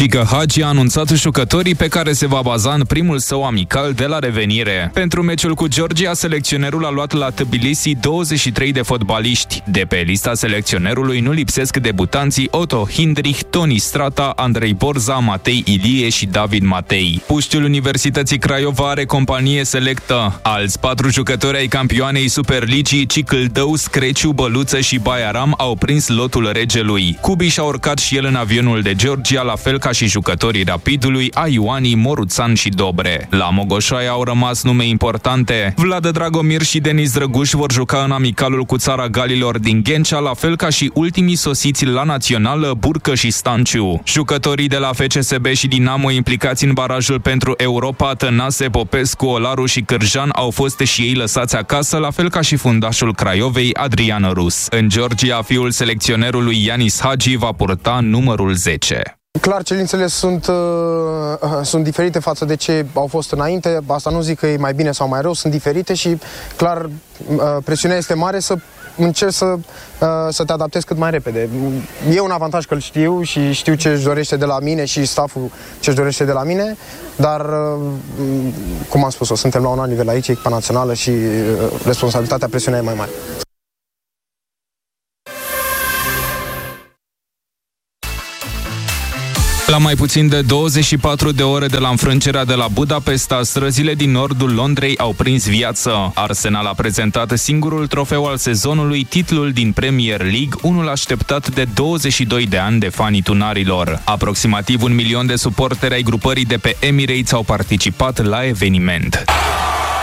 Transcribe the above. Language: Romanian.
Cică Hagi a anunțat jucătorii pe care se va baza în primul său amical de la revenire. Pentru meciul cu Georgia, selecționerul a luat la Tbilisi 23 de fotbaliști. De pe lista selecționerului nu lipsesc debutanții Otto Hindrich, Toni Strata, Andrei Borza, Matei Ilie și David Matei. Puștiul Universității Craiova are companie selectă. Alți 4 jucători ai campioanei Superligii, Cicâldău, Screciu, Băluță și Baiaram, au prins lotul regelui. Cubi și-a urcat și el în avionul de Georgia, la fel ca și jucătorii Rapidului, Aioani, Moruțan și Dobre. La Mogoșoaia au rămas nume importante. Vlad Dragomir și Denis Drăguș vor juca în amicalul cu Țara Galilor din Ghencea, la fel ca și ultimii sosiți la națională, Burcă și Stanciu. Jucătorii de la FCSB și Dinamo implicați în barajul pentru Europa, Tănase, Popescu, Olaru și Cârjan, au fost și ei lăsați acasă, la fel ca și fundașul Craiovei, Adrian Rus. În Georgia, fiul selecționerului Ianis Hagi va purta numărul 10. Clar, cerințele sunt diferite față de ce au fost înainte. Asta nu zic că e mai bine sau mai rău, sunt diferite și clar presiunea este mare să încerci să te adaptezi cât mai repede. E un avantaj că îl știu și știu ce își dorește de la mine și stafful ce își dorește de la mine, dar, cum am spus-o, suntem la un alt nivel aici, echipa națională și responsabilitatea, presiunea e mai mare. La mai puțin de 24 de ore de la înfrângerea de la Budapesta, străzile din nordul Londrei au prins viață. Arsenal a prezentat singurul trofeu al sezonului, titlul din Premier League, unul așteptat de 22 de ani de fanii tunarilor. Aproximativ 1 milion de suporteri ai grupării de pe Emirates au participat la eveniment.